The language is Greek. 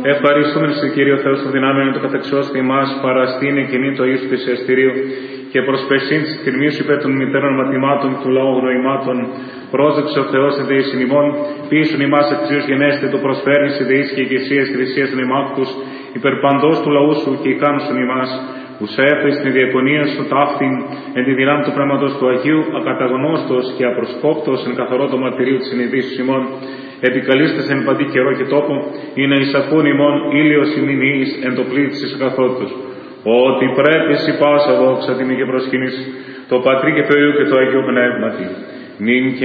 ευχαριστούμε σε Κύριο Θεός του δυνάμεων του καταξιώστη μας, παραστήνε κοινή το ίσου της εστηρίου και προσπεσίν της θυρμής υπέρ των μητέρων μαθημάτων του λαού γνωημάτων. Πρόσδεξε ο Θεός εν δεής ημών, πείσουν ημάς αξίους γενέστε του προσφέρνεις ιδεής και ηγεσίας θρησίας νεμάκτους, υπερ παντός του λαού σου και ικάνωσον ημάς, που σε έφερε στην διακονία σου ταύτην εν τη δυνάμει του Πνεύματος του Αγίου, ακαταγνώστος και απροσκόπτος εν καθαρό το μαρτυρίου της συνειδήσεως ημών, επικαλείστε εν παντή καιρό και τόπο, ή να εισακούν ημών ήλιος ημινής εν το πλήθη της εγκαθότητος. Ότι πρέπει σοι πάσα δόξα τιμή και προσκύνης, το Πατρί και το Υιό και το Αγίο Πνεύματι, νυν και